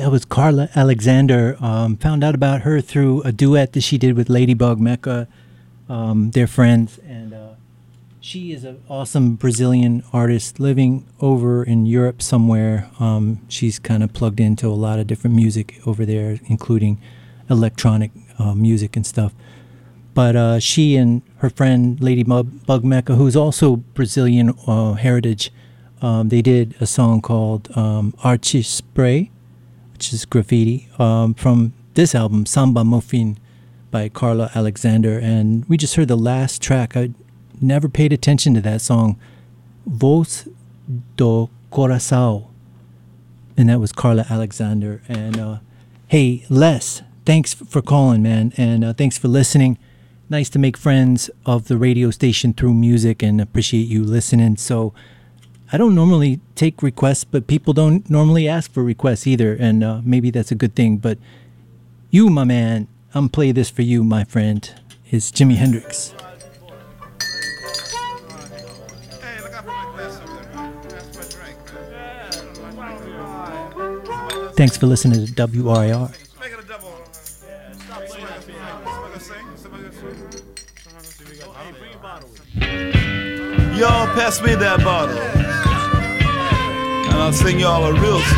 That was Carla Alexander. Found out about her through a duet that she did with Ladybug Mecca. They're friends, and she is an awesome Brazilian artist living over in Europe somewhere. She's kind of plugged into a lot of different music over there, including electronic music and stuff. But she and her friend Ladybug Mecca, who's also Brazilian heritage, they did a song called Arte Spray, which is graffiti, from this album, Samba Mofin, by Carla Alexander. And we just heard the last track. I never paid attention to that song, Voz do Coração. And that was Carla Alexander. And hey, Les, thanks for calling, man. And thanks for listening. Nice to make friends of the radio station through music, and appreciate you listening. So I don't normally take requests, but people don't normally ask for requests either, and maybe that's a good thing. But you, my man, I'm play this for you, my friend, is Jimi Hendrix. Thanks for listening to WRIR. Y'all pass me that bottle, and I'll sing y'all a real song.